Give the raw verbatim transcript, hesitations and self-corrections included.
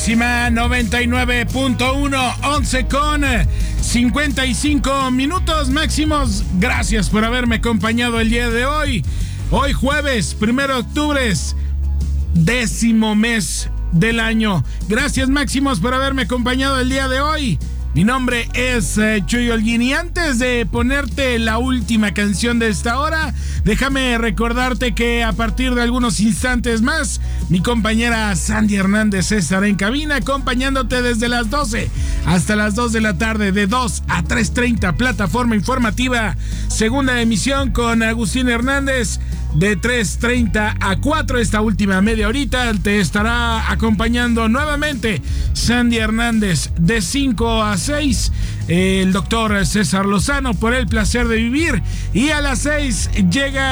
máxima noventa y nueve punto uno, once con cincuenta y cinco minutos máximos. Gracias por haberme acompañado el día de hoy. Hoy jueves, primero de octubre, décimo mes del año. Gracias, máximos, por haberme acompañado el día de hoy. Mi nombre es eh, Chuy Holguín, y antes de ponerte la última canción de esta hora, déjame recordarte que a partir de algunos instantes más, mi compañera Sandy Hernández estará en cabina acompañándote desde las doce hasta las dos de la tarde, de dos a tres treinta, plataforma informativa, segunda emisión con Agustín Hernández. De tres treinta a cuatro, esta última media horita, te estará acompañando nuevamente Sandy Hernández. De cinco a seis, el doctor César Lozano, por el placer de vivir. Y a las seis llega